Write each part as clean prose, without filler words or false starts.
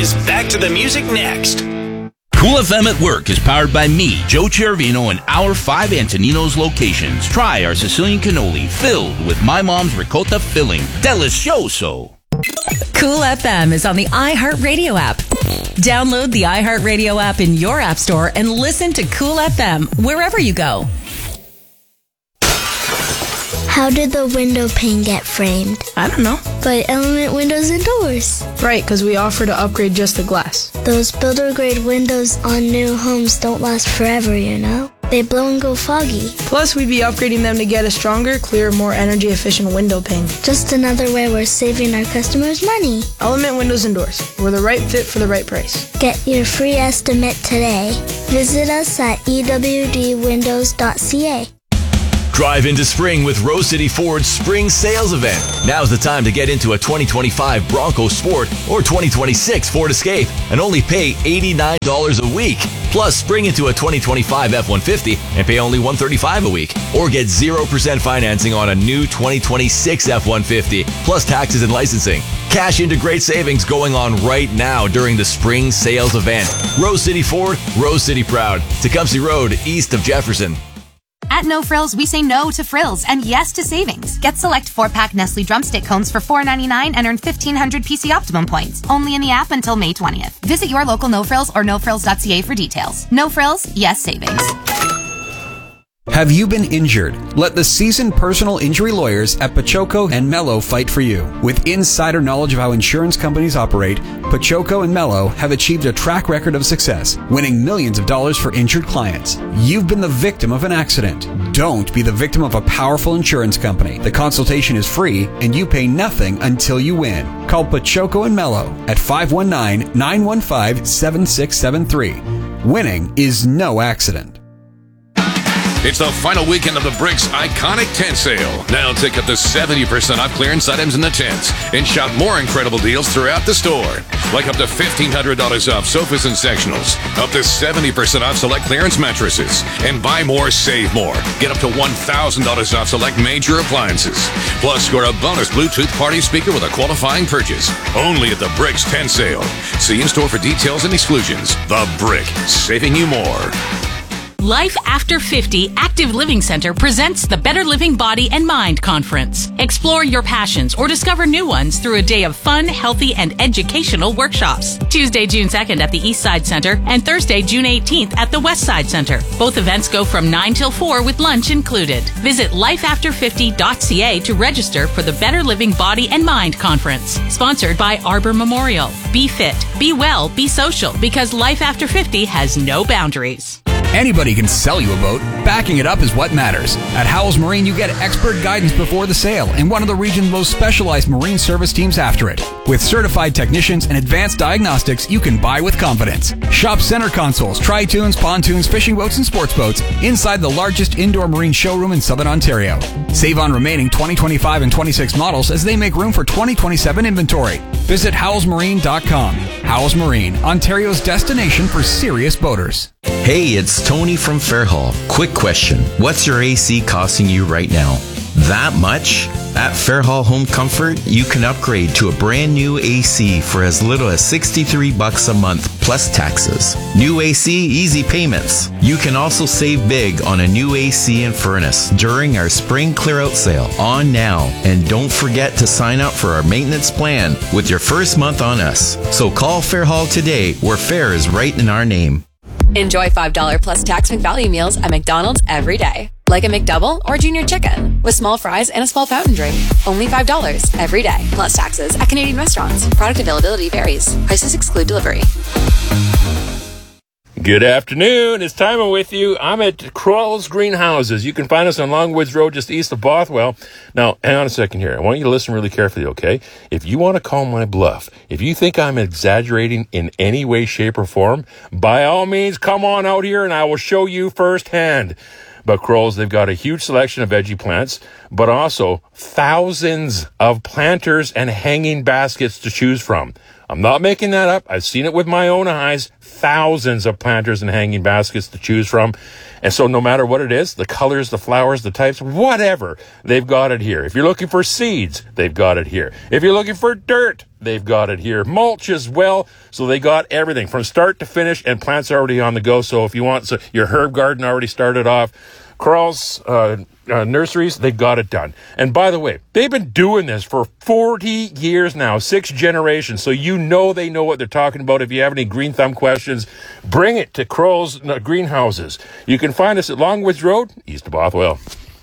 is back to the music next. Cool FM at Work is powered by me, Joe Chervino, and our 5 Antonino's locations. Try our Sicilian cannoli filled with my mom's ricotta filling. Delicioso. Cool FM is on the iHeartRadio app. Download the iHeartRadio app in your app store and listen to Cool FM wherever you go. How did the window pane get framed? I don't know. By Element Windows and Doors. Right, because we offer to upgrade just the glass. Those builder-grade windows on new homes don't last forever, you know? They blow and go foggy. Plus, we'd be upgrading them to get a stronger, clearer, more energy-efficient window pane. Just another way we're saving our customers money. Element Windows and Doors. We're the right fit for the right price. Get your free estimate today. Visit us at ewdwindows.ca. Drive into spring with Rose City Ford's spring sales event. Now's the time to get into a 2025 Bronco Sport or 2026 Ford Escape and only pay $89 a week. Plus, spring into a 2025 F-150 and pay only $135 a week. Or get 0% financing on a new 2026 F-150, plus taxes and licensing. Cash into great savings going on right now during the spring sales event. Rose City Ford, Rose City proud. Tecumseh Road, east of Jefferson. At No Frills, we say no to frills and yes to savings. Get select 4-pack Nestle Drumstick cones for $4.99 and earn 1,500 PC Optimum points. Only in the app until May 20th. Visit your local No Frills or nofrills.ca for details. No Frills, yes savings. Have you been injured? Let the seasoned personal injury lawyers at Pachoco and Mello fight for you. With insider knowledge of how insurance companies operate, Pachoco and Mello have achieved a track record of success, winning millions of dollars for injured clients. You've been the victim of an accident. Don't be the victim of a powerful insurance company. The consultation is free and you pay nothing until you win. Call Pachoco and Mello at 519-915-7673. Winning is no accident. It's the final weekend of the Bricks Iconic Tent Sale. Now take up to 70% off clearance items in the tents and shop more incredible deals throughout the store. Like up to $1,500 off sofas and sectionals, up to 70% off select clearance mattresses, and buy more, save more. Get up to $1,000 off select major appliances. Plus, score a bonus Bluetooth party speaker with a qualifying purchase. Only at the Bricks Tent Sale. See in store for details and exclusions. The Brick, saving you more. Life After 50 Active Living Center presents the Better Living Body and Mind Conference. Explore your passions or discover new ones through a day of fun, healthy, and educational workshops. Tuesday, June 2nd at the East Side Center and Thursday, June 18th at the West Side Center. Both events go from 9 till 4 with lunch included. Visit lifeafter50.ca to register for the Better Living Body and Mind Conference. Sponsored by Arbor Memorial. Be fit, be well, be social, because Life After 50 has no boundaries. Anybody can sell you a boat. Backing it up is what matters. At Howells Marine, you get expert guidance before the sale and one of the region's most specialized marine service teams after it. With certified technicians and advanced diagnostics, you can buy with confidence. Shop center consoles, tri-tunes, pontoons, fishing boats, and sports boats inside the largest indoor marine showroom in Southern Ontario. Save on remaining 2025 and 26 models as they make room for 2027 inventory. Visit howellsmarine.com. Howells Marine, Ontario's destination for serious boaters. Hey, it's Tony from Fairhall. Quick question. What's your AC costing you right now? That much? At Fairhall Home Comfort, you can upgrade to a brand new AC for as little as $63 a month plus taxes. New AC, easy payments. You can also save big on a new AC and furnace during our spring clear-out sale on now. And don't forget to sign up for our maintenance plan with your first month on us. So call Fairhall today, where fair is right in our name. Enjoy $5 plus tax McValue meals at McDonald's every day. Like a McDouble or Junior Chicken with small fries and a small fountain drink. Only $5 every day, plus taxes at Canadian restaurants. Product availability varies. Prices exclude delivery. Good afternoon. It's Timer with you. I'm at Kroll's Greenhouses. You can find us on Longwoods Road, just east of Bothwell. Now, hang on a second here. I want you to listen really carefully, okay? If you want to call my bluff, if you think I'm exaggerating in any way, shape, or form, by all means, come on out here and I will show you firsthand. But Kroll's, they've got a huge selection of veggie plants, but also thousands of planters and hanging baskets to choose from. I'm not making that up. I've seen it with my own eyes. Thousands of planters and hanging baskets to choose from. And so no matter what it is, the colors, the flowers, the types, whatever, they've got it here. If you're looking for seeds, they've got it here. If you're looking for dirt, they've got it here. Mulch as well, so they got everything from start to finish, and plants are already on the go. So if you want your herb garden already started off, Carl's Nurseries, they got it done. And by the way, they've been doing this for 40 years now, 6 generations. So they know what they're talking about. If you have any green thumb questions, bring it to Crowell's Greenhouses. You can find us at Longwoods Road, east of Bothwell.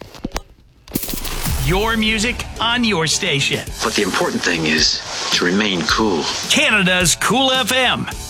Your music on your station. But the important thing is to remain cool. Canada's Cool FM.